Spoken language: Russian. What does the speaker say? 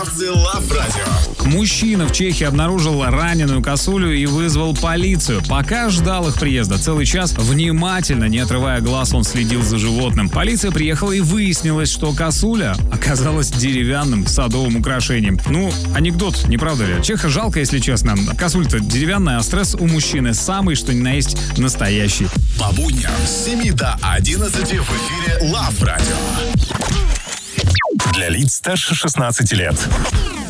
Лав Радио. Мужчина в Чехии обнаружил раненую косулю и вызвал полицию. Пока ждал их приезда целый час, внимательно, не отрывая глаз, он следил за животным. Полиция приехала и выяснилось, что косуля оказалась деревянным садовым украшением. Ну, анекдот, не правда ли? Чеха жалко, если честно. Косуль-то деревянная, а стресс у мужчины самый, что ни на есть, настоящий. По будням с 7 до 11 в эфире Лав Радио. Для лиц старше 16 лет.